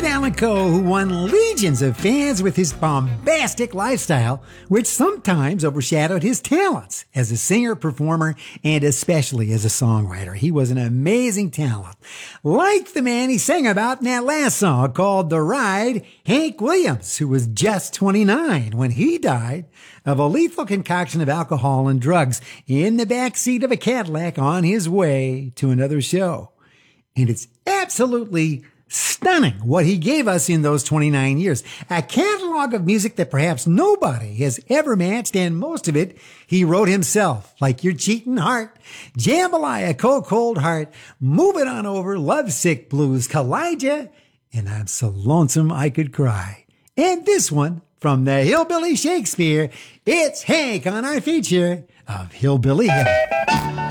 Edward Allan Coe, who won legions of fans with his bombastic lifestyle, which sometimes overshadowed his talents as a singer, performer, and especially as a songwriter. He was an amazing talent. Like the man he sang about in that last song called The Ride, Hank Williams, who was just 29 when he died of a lethal concoction of alcohol and drugs in the backseat of a Cadillac on his way to another show. And it's absolutely stunning what he gave us in those 29 years. A catalog of music that perhaps nobody has ever matched, and most of it he wrote himself, like Your Cheatin' Heart, Jambalaya, Cold Cold Heart, Move It On Over, Lovesick Blues, Kalijah, and I'm So Lonesome I Could Cry. And this one from the Hillbilly Shakespeare, it's Hank on our feature of Hillbilly Heaven.